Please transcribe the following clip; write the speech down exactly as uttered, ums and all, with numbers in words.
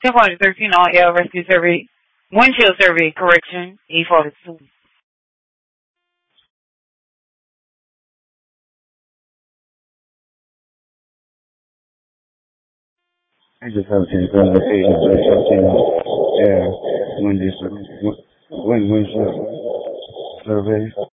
ten forty thirteen all air rescue survey, windshield survey correction, E forty-two. I just have to seventeen, seventeen, yeah, windshield, wind, windshield survey.